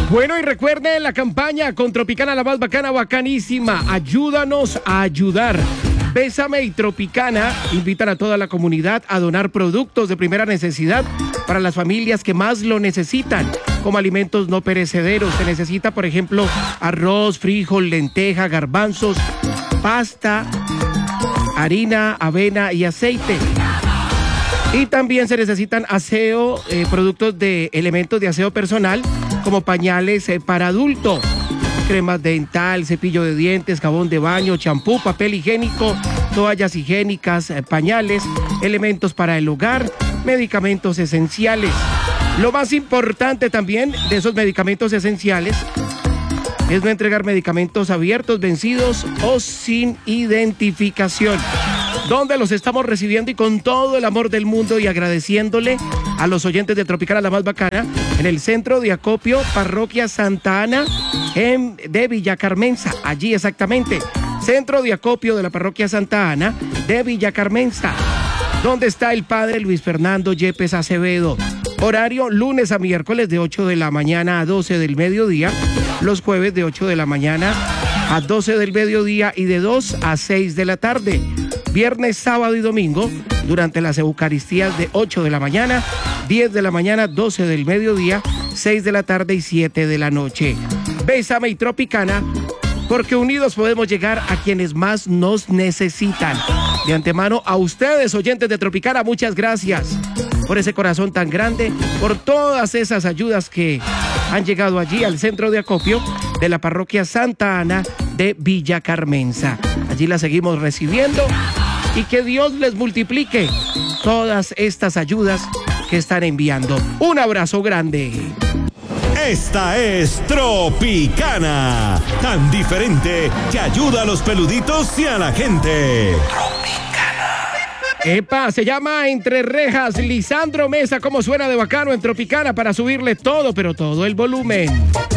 Bueno, y recuerden la campaña con Tropicana, la más bacana, bacanísima. Ayúdanos a ayudar. Bésame y Tropicana invitan a toda la comunidad a donar productos de primera necesidad para las familias que más lo necesitan, como alimentos no perecederos. Se necesita, por ejemplo, arroz, frijol, lenteja, garbanzos, pasta, harina, avena y aceite. Y también se necesitan aseo, productos de elementos de aseo personal, como pañales para adulto, cremas dental, cepillo de dientes, jabón de baño, champú, papel higiénico, toallas higiénicas, pañales, elementos para el hogar, medicamentos esenciales. Lo más importante también de esos medicamentos esenciales es no entregar medicamentos abiertos, vencidos o sin identificación. Donde los estamos recibiendo y con todo el amor del mundo y agradeciéndole a los oyentes de Tropicana, la más bacana, en el centro de acopio, parroquia Santa Ana de Villa Carmenza. Allí exactamente, centro de acopio de la parroquia Santa Ana de Villa Carmenza, donde está el padre Luis Fernando Yepes Acevedo. Horario lunes a miércoles de 8 de la mañana a 12 del mediodía, los jueves de 8 de la mañana a 12 del mediodía y de 2 a 6 de la tarde. Viernes, sábado y domingo, durante las Eucaristías de 8 de la mañana, 10 de la mañana, 12 del mediodía, 6 de la tarde y 7 de la noche. Bésame y Tropicana, porque unidos podemos llegar a quienes más nos necesitan. De antemano, a ustedes, oyentes de Tropicana, muchas gracias por ese corazón tan grande, por todas esas ayudas que han llegado allí al centro de acopio de la parroquia Santa Ana de Villa Carmenza. Allí la seguimos recibiendo y que Dios les multiplique todas estas ayudas que están enviando. Un abrazo grande. Esta es Tropicana, tan diferente que ayuda a los peluditos y a la gente. Epa, se llama Entre Rejas, Lisandro Mesa. ¿Cómo suena de bacano en Tropicana para subirle todo, pero todo el volumen?